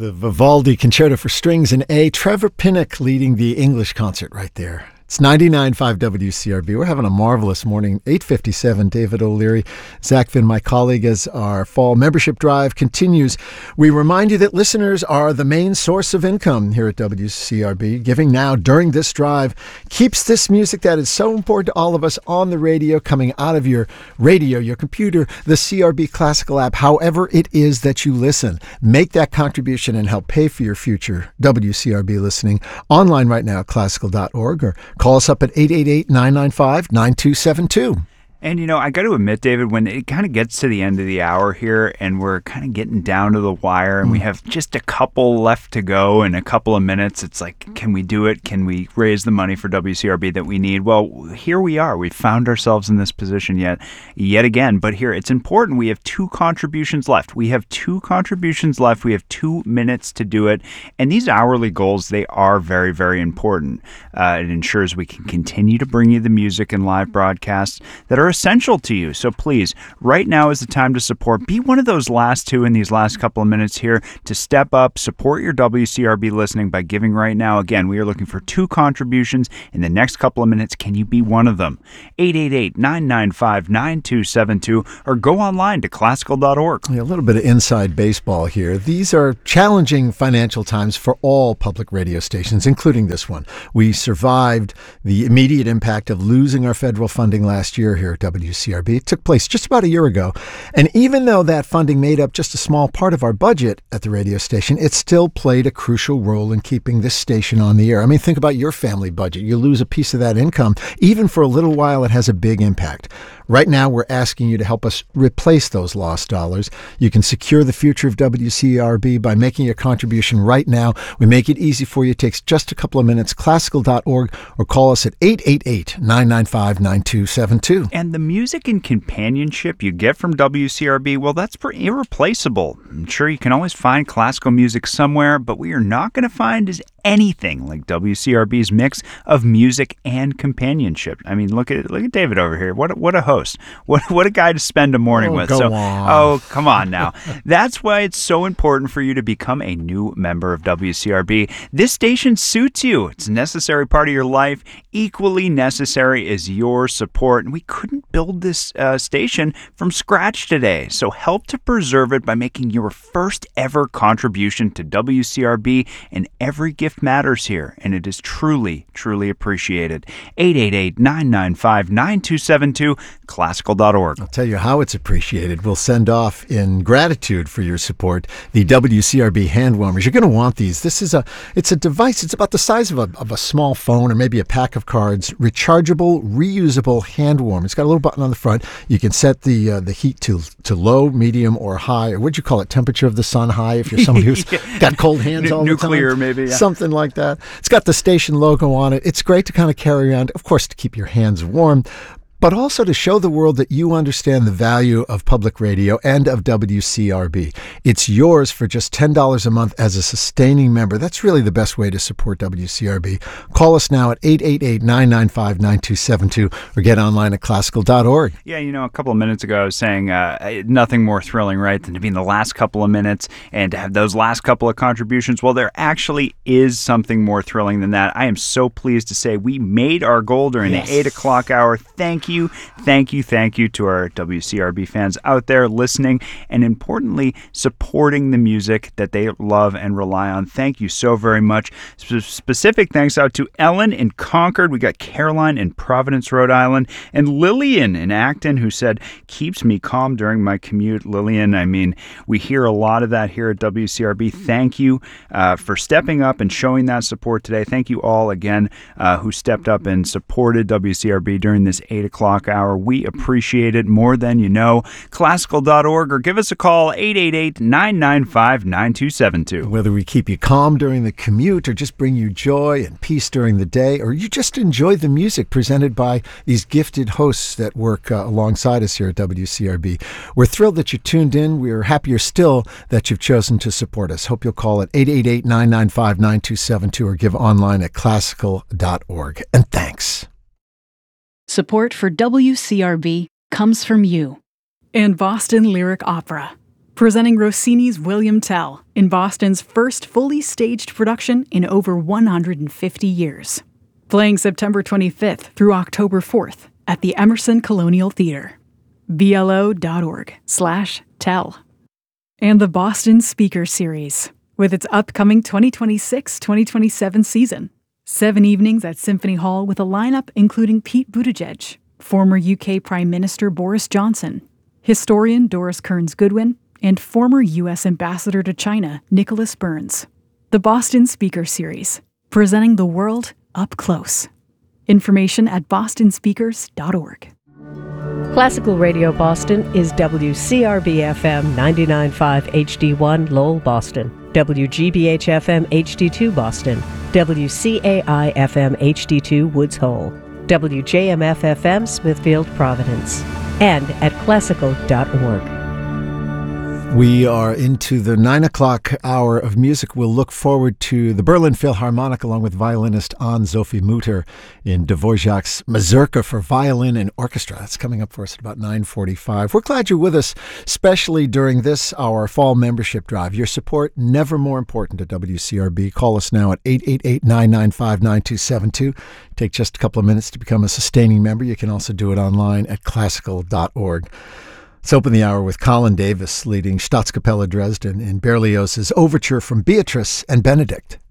The Vivaldi Concerto for Strings in A. Trevor Pinnock leading the English concert right there. It's 99.5 WCRB. We're having a marvelous morning. 8:57, David O'Leary, Zach Finn, my colleague, as our fall membership drive continues. We remind you that listeners are the main source of income here at WCRB. Giving now during this drive keeps this music that is so important to all of us on the radio, coming out of your radio, your computer, the CRB Classical app, however it is that you listen. Make that contribution and help pay for your future WCRB listening online right now at classical.org, or call us up at 888-995-9272. And, you know, I got to admit, David, when it kind of gets to the end of the hour here and we're kind of getting down to the wire and we have just a couple left to go in a couple of minutes, it's like, can we do it? Can we raise the money for WCRB that we need? Well, here we are. We found ourselves in this position yet again. But here, it's important. We have 2 contributions left. We have 2 have 2 minutes to do it. And these hourly goals, they are very, very important. It ensures we can continue to bring you the music and live broadcasts that are essential to you. So please, right now is the time to support. Be one of those last 2 in these last couple of minutes here to step up, support your WCRB listening by giving right now. Again, we are looking for 2 contributions in the next couple of minutes. Can you be one of them? 888-995-9272 or go online to classical.org. A little bit of inside baseball here. These are challenging financial times for all public radio stations, including this one. We survived the immediate impact of losing our federal funding last year here at WCRB. It took place just about a year ago. And even though that funding made up just a small part of our budget at the radio station, it still played a crucial role in keeping this station on the air. I mean, think about your family budget. You lose a piece of that income. Even for a little while, it has a big impact. Right now, we're asking you to help us replace those lost dollars. You can secure the future of WCRB by making a contribution right now. We make it easy for you. It takes just a couple of minutes. Classical.org, or call us at 888-995-9272. And the music and companionship you get from WCRB, well, that's pretty irreplaceable. I'm sure you can always find classical music somewhere, but what you're not going to find is anything like WCRB's mix of music and companionship. I mean, look at David over here. What a host. What a guy to spend a morning with. Come on now. That's why it's so important for you to become a new member of WCRB. This station suits you. It's a necessary part of your life. Equally necessary is your support. And we couldn't build this station from scratch today. So help to preserve it by making your first ever contribution to WCRB, and every gift matters here, and it is truly, truly appreciated. 888-995-9272, classical.org. I'll tell you how it's appreciated. We'll send off, in gratitude for your support, the WCRB hand warmers. You're going to want these. It's a device. It's about the size of a small phone or maybe a pack of cards. Rechargeable, reusable hand warmer. It's got a little button on the front. You can set the heat to low, medium, or high. Or what'd you call it? Temperature of the sun high if you're somebody who's got cold hands all the time. Nuclear, maybe. Yeah. Something like that. It's got the station logo on it. It's great to kind of carry around, of course, to keep your hands warm, but also to show the world that you understand the value of public radio and of WCRB. It's yours for just $10 a month as a sustaining member. That's really the best way to support WCRB. Call us now at 888-995-9272 or get online at classical.org. Yeah, a couple of minutes ago I was saying nothing more thrilling, right, than to be in the last couple of minutes and to have those last couple of contributions. Well, there actually is something more thrilling than that. I am so pleased to say we made our goal during the 8 o'clock hour. Thank you to our WCRB fans out there listening and, importantly, supporting the music that they love and rely on. Thank you so very much. Specific thanks out to Ellen in Concord. We got Caroline in Providence, Rhode Island, and Lillian in Acton, who said, keeps me calm during my commute. Lillian, I mean, we hear a lot of that here at WCRB. Thank you for stepping up and showing that support today. Thank you all again who stepped up and supported WCRB during this 8 o'clock hour. We appreciate it more than you know. Classical.org, or give us a call, 888-995-9272. Whether we keep you calm during the commute or just bring you joy and peace during the day, or you just enjoy the music presented by these gifted hosts that work alongside us here at WCRB. We're thrilled that you tuned in. We're happier still that you've chosen to support us. Hope you'll call at 888-995-9272 or give online at classical.org. And thanks. Support for WCRB comes from you. And Boston Lyric Opera. Presenting Rossini's William Tell in Boston's first fully staged production in over 150 years. Playing September 25th through October 4th at the Emerson Colonial Theater. BLO.org/tell. And the Boston Speaker Series, with its upcoming 2026-2027 season. 7 evenings at Symphony Hall with a lineup including Pete Buttigieg, former UK Prime Minister Boris Johnson, historian Doris Kearns-Goodwin, and former U.S. Ambassador to China Nicholas Burns. The Boston Speaker Series, presenting the world up close. Information at bostonspeakers.org. Classical Radio Boston is WCRB-FM 99.5 HD1 Lowell, Boston, WGBH-FM HD2 Boston, WCAI-FM HD2 Woods Hole, WJMF-FM Smithfield, Providence, and at classical.org. We are into the 9 o'clock hour of music. We'll look forward to the Berlin Philharmonic along with violinist Anne-Sophie Mutter in Dvorak's Mazurka for violin and orchestra. That's coming up for us at about 9:45. We're glad you're with us, especially during this, our fall membership drive. Your support, never more important to WCRB. Call us now at 888-995-9272. Take just a couple of minutes to become a sustaining member. You can also do it online at classical.org. Let's open the hour with Colin Davis leading Staatskapelle Dresden in Berlioz's Overture from Beatrice and Benedict.